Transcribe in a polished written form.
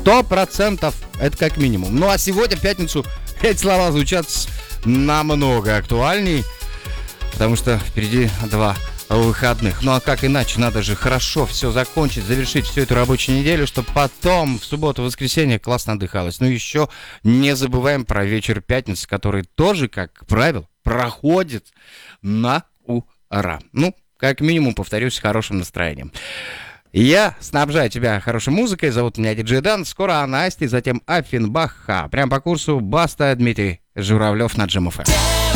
100%, это как минимум. Ну а сегодня, в пятницу, эти слова звучат намного актуальней, потому что впереди 2 выходных. Ну а как иначе? Надо же хорошо все закончить, завершить всю эту рабочую неделю, чтобы потом в субботу-воскресенье классно отдыхалось. Ну еще не забываем про вечер пятницы, который тоже, как правило, проходит на ура. Ну, как минимум, повторюсь, с хорошим настроением. Я снабжаю тебя хорошей музыкой. Зовут меня Диджей Дан. Скоро Настя, затем Афинбаха. Прям по курсу Баста, Дмитрий Журавлев на Джим ФМ.